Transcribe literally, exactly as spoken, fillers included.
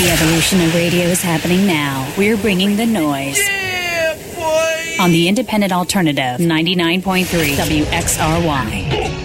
The evolution of radio is happening now. We're bringing the noise. Yeah, boy! On the independent alternative, ninety-nine point three W X R Y.